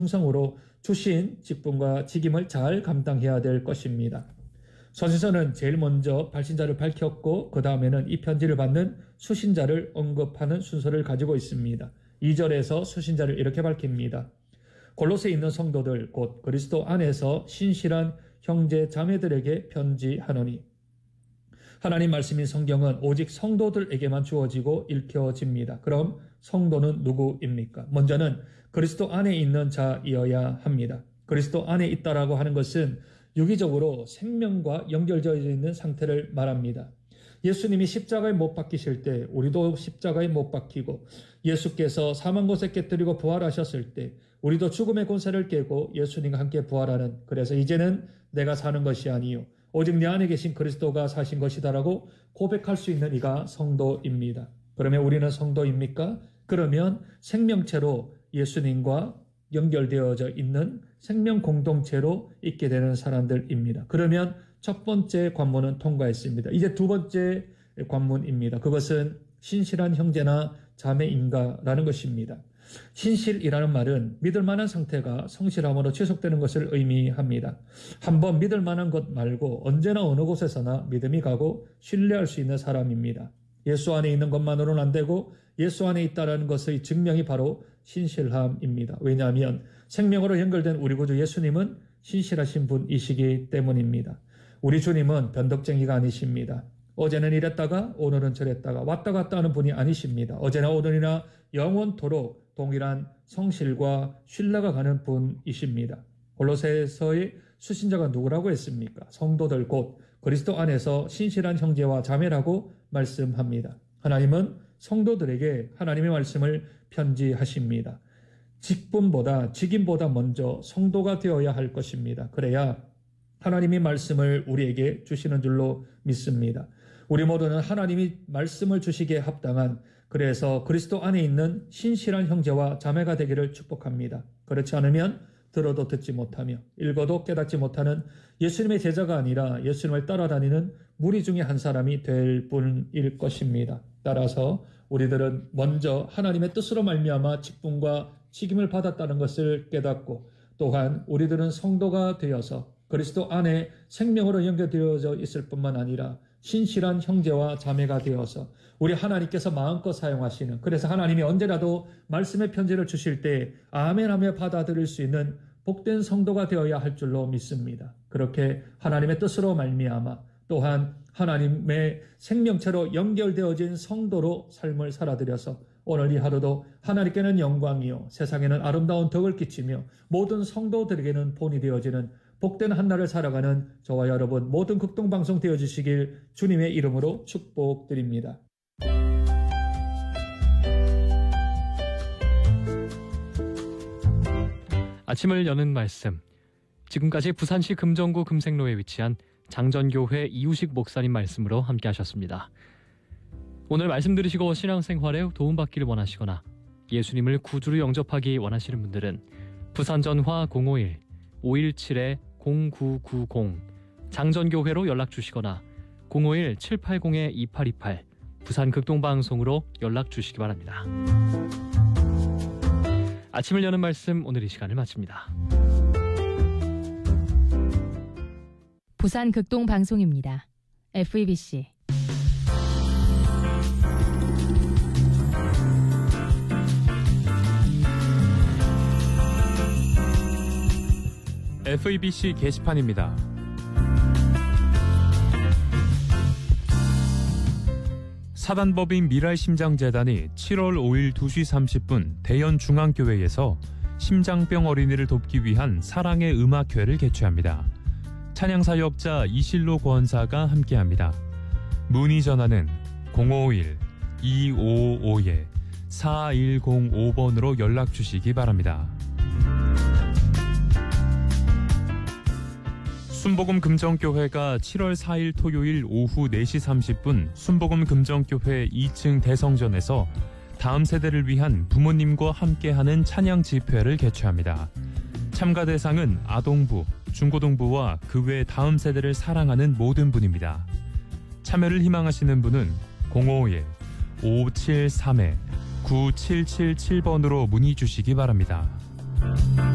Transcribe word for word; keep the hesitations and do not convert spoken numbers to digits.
충성으로 주신 직분과 직임을 잘 감당해야 될 것입니다. 서신서는 제일 먼저 발신자를 밝혔고 그 다음에는 이 편지를 받는 수신자를 언급하는 순서를 가지고 있습니다. 이 절에서 수신자를 이렇게 밝힙니다. 골로새에 있는 성도들 곧 그리스도 안에서 신실한 형제 자매들에게 편지하노니. 하나님 말씀인 성경은 오직 성도들에게만 주어지고 읽혀집니다. 그럼 성도는 누구입니까? 먼저는 그리스도 안에 있는 자이어야 합니다. 그리스도 안에 있다라고 하는 것은 유기적으로 생명과 연결되어 있는 상태를 말합니다. 예수님이 십자가에 못 박히실 때 우리도 십자가에 못 박히고, 예수께서 사망 곳에 깨뜨리고 부활하셨을 때 우리도 죽음의 권세를 깨고 예수님과 함께 부활하는, 그래서 이제는 내가 사는 것이 아니요 오직 내 안에 계신 그리스도가 사신 것이다라고 고백할 수 있는 이가 성도입니다. 그러면 우리는 성도입니까? 그러면 생명체로 예수님과 연결되어져 있는 생명 공동체로 있게 되는 사람들입니다. 그러면 첫 번째 관문은 통과했습니다. 이제 두 번째 관문입니다. 그것은 신실한 형제나 자매인가라는 것입니다. 신실이라는 말은 믿을 만한 상태가 성실함으로 지속되는 것을 의미합니다. 한번 믿을 만한 것 말고 언제나 어느 곳에서나 믿음이 가고 신뢰할 수 있는 사람입니다. 예수 안에 있는 것만으로는 안 되고 예수 안에 있다는 것의 증명이 바로 신실함입니다. 왜냐하면 생명으로 연결된 우리 구주 예수님은 신실하신 분이시기 때문입니다. 우리 주님은 변덕쟁이가 아니십니다. 어제는 이랬다가 오늘은 저랬다가 왔다 갔다 하는 분이 아니십니다. 어제나 오늘이나 영원토록 동일한 성실과 신뢰가 가는 분이십니다. 골로새서의 수신자가 누구라고 했습니까? 성도들 곧 그리스도 안에서 신실한 형제와 자매라고 말씀합니다. 하나님은 성도들에게 하나님의 말씀을 편지하십니다. 직분보다 직임보다 먼저 성도가 되어야 할 것입니다. 그래야 하나님의 말씀을 우리에게 주시는 줄로 믿습니다. 우리 모두는 하나님이 말씀을 주시기에 합당한, 그래서 그리스도 안에 있는 신실한 형제와 자매가 되기를 축복합니다. 그렇지 않으면 들어도 듣지 못하며 읽어도 깨닫지 못하는 예수님의 제자가 아니라 예수님을 따라다니는 무리 중에 한 사람이 될 뿐일 것입니다. 따라서 우리들은 먼저 하나님의 뜻으로 말미암아 직분과 직임을 받았다는 것을 깨닫고, 또한 우리들은 성도가 되어서 그리스도 안에 생명으로 연결되어져 있을 뿐만 아니라 신실한 형제와 자매가 되어서 우리 하나님께서 마음껏 사용하시는, 그래서 하나님이 언제라도 말씀의 편지를 주실 때 아멘하며 받아들일 수 있는 복된 성도가 되어야 할 줄로 믿습니다. 그렇게 하나님의 뜻으로 말미암아 또한 하나님의 생명체로 연결되어진 성도로 삶을 살아들여서 오늘 이 하루도 하나님께는 영광이요 세상에는 아름다운 덕을 끼치며 모든 성도들에게는 본이 되어지는 복된 한날을 살아가는 저와 여러분 모든 극동방송 되어주시길 주님의 이름으로 축복드립니다. 아침을 여는 말씀. 지금까지 부산시 금정구 금색로에 위치한 장전교회 이우식 목사님 말씀으로 함께 하셨습니다. 오늘 말씀 들으시고 신앙생활에 도움받기를 원하시거나 예수님을 구주로 영접하기 원하시는 분들은 부산전화 공오일 오일칠 공구구공 장전교회로 연락주시거나 공오일 칠팔공 이팔이팔 부산극동방송으로 연락주시기 바랍니다. 아침을 여는 말씀, 오늘 이 시간을 마칩니다. 부산극동방송입니다. 에프이비씨 에프이비씨 게시판입니다. 사단법인 미랄심장재단이 칠월 오일 두 시 삼십 분 대연중앙교회에서 심장병 어린이를 돕기 위한 사랑의 음악회를 개최합니다. 찬양사역자 이실로 권사가 함께합니다. 문의 전화는 공오일 이오오오 사일공오 번으로 연락주시기 바랍니다. 순복음 금정교회가 칠월 사일 토요일 오후 네 시 삼십 분 순복음 금정교회 이 층 대성전에서 다음 세대를 위한 부모님과 함께하는 찬양 집회를 개최합니다. 참가 대상은 아동부, 중고등부와 그 외 다음 세대를 사랑하는 모든 분입니다. 참여를 희망하시는 분은 공오일 오칠삼 구칠칠칠 번으로 문의 주시기 바랍니다.